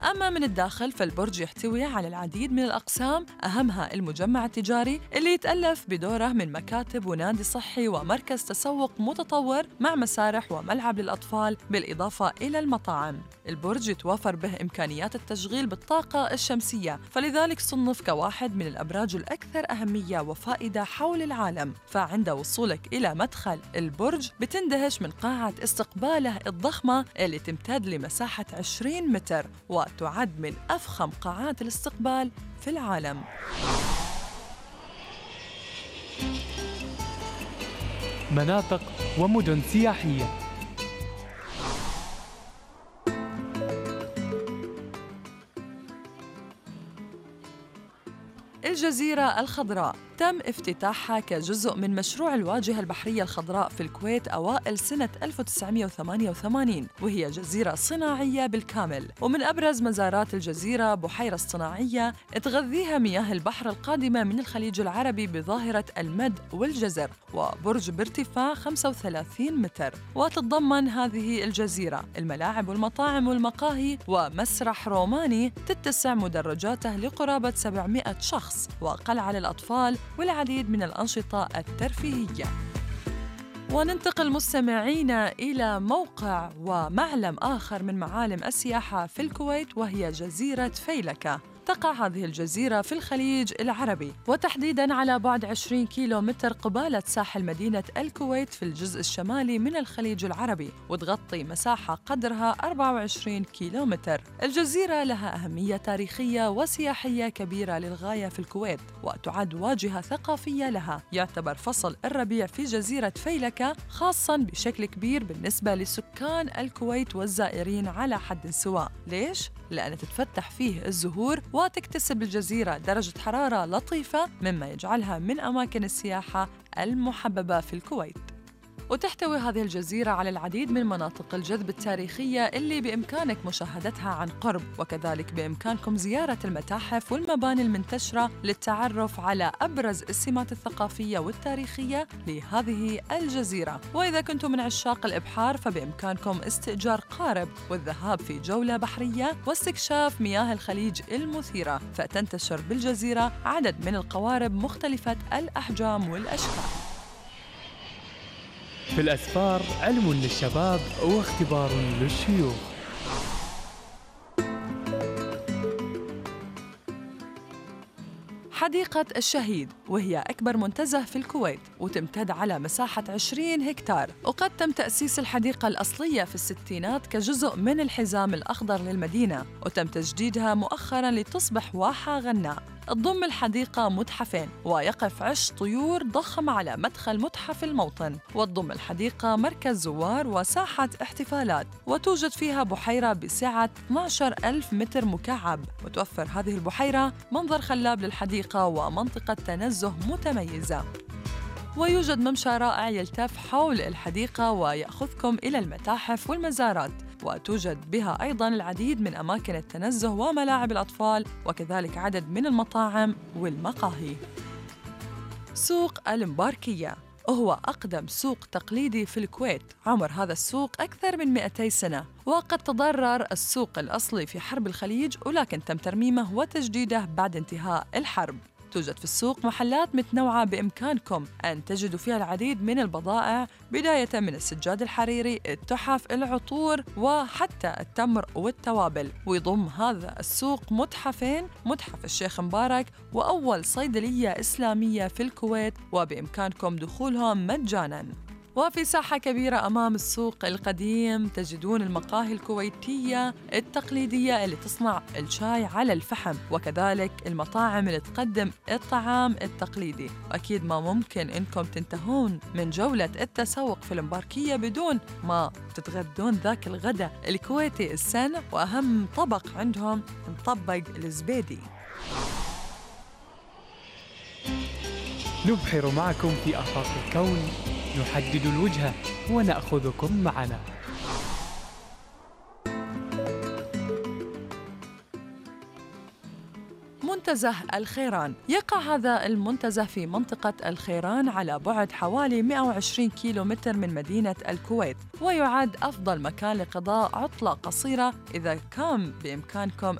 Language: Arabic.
أما من الداخل فالبرج يحتوي على العديد من الأقسام، أهمها المجمع التجاري اللي يتألف بدوره من مكاتب ونادي صحي ومركز تسوق متطور مع مسارح وملعب للأطفال، بالإضافة إلى المطاعم. البرج يتوافر به إمكانيات التشغيل بالطاقة الشمسية، فلذلك صنف كواحد من الأبراج الأكثر أهمية وفائدة حول العالم. فعند وصولك إلى مدخل البرج بتندهش من قاعة استقباله الضخمة اللي تمتد لمساحة 20 متر، وتعد من أفخم قاعات الاستقبال في العالم. مناطق ومدن سياحية. الجزيرة الخضراء تم افتتاحها كجزء من مشروع الواجهة البحرية الخضراء في الكويت أوائل سنة 1988، وهي جزيرة صناعية بالكامل. ومن أبرز مزارات الجزيرة بحيرة صناعية تغذيها مياه البحر القادمة من الخليج العربي بظاهرة المد والجزر، وبرج بارتفاع 35 متر. وتتضمن هذه الجزيرة الملاعب والمطاعم والمقاهي ومسرح روماني تتسع مدرجاته لقرابة 700 شخص، وقلعة للأطفال، والعديد من الأنشطة الترفيهية. وننتقل مستمعينا إلى موقع ومعلم آخر من معالم السياحة في الكويت، وهي جزيرة فيلكة. تقع هذه الجزيرة في الخليج العربي، وتحديداً على بعد 20 كيلومتر قبالة ساحل مدينة الكويت في الجزء الشمالي من الخليج العربي، وتغطي مساحة قدرها 24 كيلومتر. الجزيرة لها أهمية تاريخية وسياحية كبيرة للغاية في الكويت، وتعد واجهة ثقافية لها. يعتبر فصل الربيع في جزيرة فيلكة خاصاً بشكل كبير بالنسبة لسكان الكويت والزائرين على حد سواء. ليش؟ لأن تتفتح فيه الزهور، وتكتسب الجزيرة درجة حرارة لطيفة، مما يجعلها من أماكن السياحة المحببة في الكويت. وتحتوي هذه الجزيرة على العديد من مناطق الجذب التاريخية اللي بإمكانك مشاهدتها عن قرب، وكذلك بإمكانكم زيارة المتاحف والمباني المنتشرة للتعرف على أبرز السمات الثقافية والتاريخية لهذه الجزيرة. وإذا كنتم من عشاق الإبحار فبإمكانكم استئجار قارب والذهاب في جولة بحرية واستكشاف مياه الخليج المثيرة، فتنتشر بالجزيرة عدد من القوارب مختلفة الأحجام والأشكال. في الأسفار علم للشباب واختبار للشيوخ. حديقة الشهيد، وهي أكبر منتزه في الكويت وتمتد على مساحة 20 هكتار، وقد تم تأسيس الحديقة الأصلية في الستينات كجزء من الحزام الأخضر للمدينة، وتم تجديدها مؤخراً لتصبح واحة غناء. تضم الحديقة متحفين، ويقف عش طيور ضخم على مدخل متحف الموطن، وتضم الحديقة مركز زوار وساحة احتفالات، وتوجد فيها بحيرة بسعة 12,000 متر مكعب، وتوفر هذه البحيرة منظر خلاب للحديقة ومنطقة تنزه متميزة. ويوجد ممشى رائع يلتف حول الحديقة ويأخذكم إلى المتاحف والمزارات، وتوجد بها أيضاً العديد من أماكن التنزه وملاعب الأطفال، وكذلك عدد من المطاعم والمقاهي. سوق المباركية وهو أقدم سوق تقليدي في الكويت. عمر هذا السوق أكثر من 200 سنة، وقد تضرر السوق الأصلي في حرب الخليج، ولكن تم ترميمه وتجديده بعد انتهاء الحرب. توجد في السوق محلات متنوعة بإمكانكم أن تجدوا فيها العديد من البضائع، بداية من السجاد الحريري، التحف، العطور، وحتى التمر والتوابل. ويضم هذا السوق متحفين، متحف الشيخ مبارك وأول صيدلية إسلامية في الكويت، وبإمكانكم دخولهم مجاناً. وفي ساحة كبيرة أمام السوق القديم تجدون المقاهي الكويتية التقليدية اللي تصنع الشاي على الفحم، وكذلك المطاعم اللي تقدم الطعام التقليدي. وأكيد ما ممكن إنكم تنتهون من جولة التسوق في المباركية بدون ما تتغدون ذاك الغداء الكويتي السن، وأهم طبق عندهم مطبق الزبيدي. نبحر معكم في آفاق الكون، نحدد الوجهة ونأخذكم معنا. منتزه الخيران. يقع هذا المنتزه في منطقة الخيران على بعد حوالي 120 كيلومتر من مدينة الكويت، ويعد أفضل مكان لقضاء عطلة قصيرة إذا كان بإمكانكم